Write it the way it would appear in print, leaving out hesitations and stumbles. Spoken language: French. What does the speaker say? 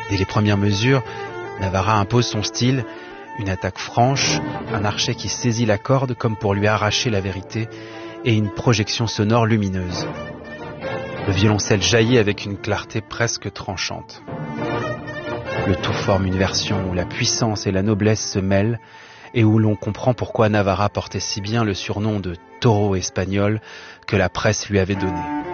Dès les premières mesures, Navarra impose son style, une attaque franche, un archet qui saisit la corde comme pour lui arracher la vérité, et une projection sonore lumineuse. Le violoncelle jaillit avec une clarté presque tranchante. Le tout forme une version où la puissance et la noblesse se mêlent et où l'on comprend pourquoi Navarra portait si bien le surnom de taureau espagnol que la presse lui avait donné.